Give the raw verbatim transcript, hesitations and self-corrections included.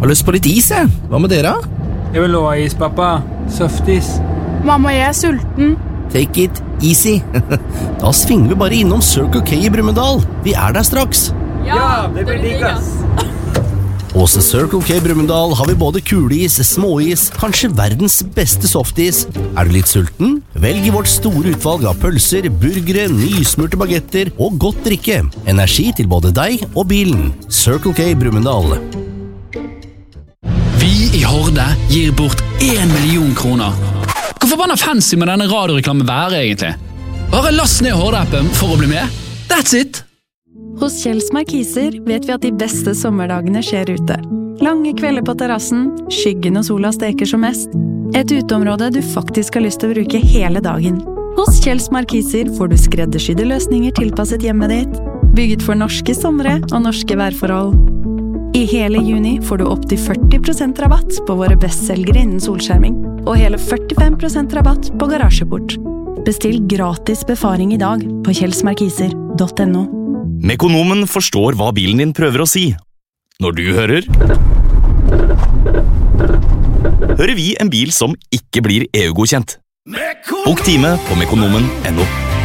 Har lyst på litt is, jeg. Hva med dere? Jeg vil ha is, pappa. Softis. Mamma, jeg er sulten. Take it easy. Da svinger vi bare innom Circle K i Brumunddal. Vi er der straks. Ja, det blir digg, ass. Hos Circle K Brumunddal har vi både kuleis, småis, kanskje verdens beste softis. Er du litt sulten? Velg i vårt store utvalg av pølser, burgere, nysmurte bagetter og godt drikke. Energi til både deg og bilen. Circle K Brumunddal. Vi i Horde gir bort en million kroner. Hvor forbanna fancy med denne radioreklamen være egentlig? Bare last ned Horde-appen for å bli med. That's it! Hos Kjells Markiser vet vi at de beste sommerdagene skjer ute. Lange kvelder på terrassen, skyggen og sola steker som mest. Et uteområde du faktisk har lyst til å bruke hele dagen. Hos Kjells Markiser får du skreddersydde løsninger tilpasset hjemmet ditt, bygget for norske somre og norske værforhold. I hele juni får du opp til førti prosent rabatt på våre bestselgere innen solskjerming, og hele førtifem prosent rabatt på garasjeport. Bestill gratis befaring i dag på kjellsmarkiser punktum no. Mekonomen forstår hva bilen din prøver å si. Når du hører, hører vi en bil som ikke blir E U-godkjent. Bok time på mekonomen punktum no.